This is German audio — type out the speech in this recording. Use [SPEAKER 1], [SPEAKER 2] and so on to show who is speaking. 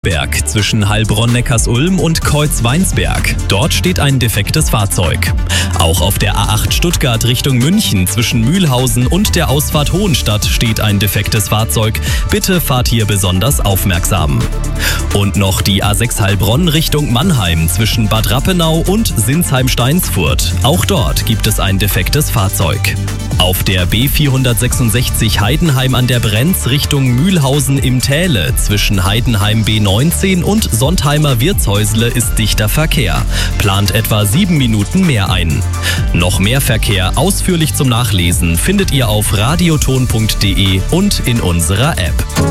[SPEAKER 1] Berg zwischen Heilbronn-Neckarsulm und Kreuz-Weinsberg. Dort steht ein defektes Fahrzeug. Auch auf der A8 Stuttgart Richtung München zwischen Mühlhausen und der Ausfahrt Hohenstadt steht ein defektes Fahrzeug. Bitte fahrt hier besonders aufmerksam. Und noch die A6 Heilbronn Richtung Mannheim zwischen Bad Rappenau und Sinsheim-Steinsfurt. Auch dort gibt es ein defektes Fahrzeug. Auf der B466 Heidenheim an der Brenz Richtung Mühlhausen im Täle zwischen Heidenheim B19 und Sontheimer Wirtshäusle ist dichter Verkehr. Plant etwa 7 Minuten mehr ein. Noch mehr Verkehr ausführlich zum Nachlesen findet ihr auf radioton.de und in unserer App.